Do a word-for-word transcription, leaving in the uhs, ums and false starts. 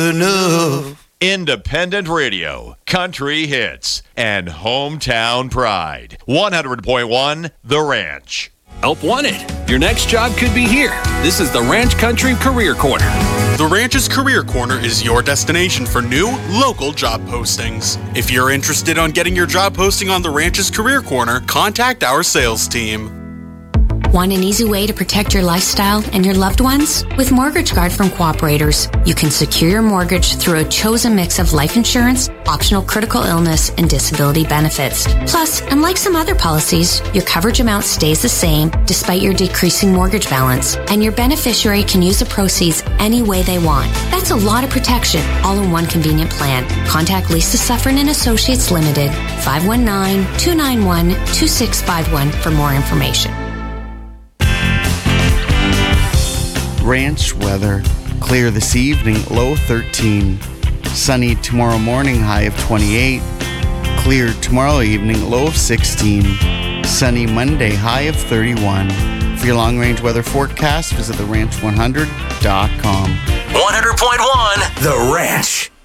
enough. Independent radio, country hits, and hometown pride. one hundred point one The Ranch. Help wanted. Your next job could be here. This is the Ranch Country Career Corner. The Ranch's Career Corner is your destination for new, local job postings. If you're interested on getting your job posting on the Ranch's Career Corner, contact our sales team. Want an easy way to protect your lifestyle and your loved ones? With Mortgage Guard from Cooperators, you can secure your mortgage through a chosen mix of life insurance, optional critical illness, and disability benefits. Plus, unlike some other policies, your coverage amount stays the same despite your decreasing mortgage balance, and your beneficiary can use the proceeds any way they want. That's a lot of protection, all in one convenient plan. Contact Lisa Suffren and Associates Limited, five one nine, two nine one, two six five one for more information. Ranch weather. Clear this evening, low thirteen. Sunny tomorrow morning, high of twenty-eight. Clear tomorrow evening, low of sixteen. Sunny Monday, high of thirty-one. For your long-range weather forecast, visit the ranch one hundred dot com. one hundred point one The Ranch.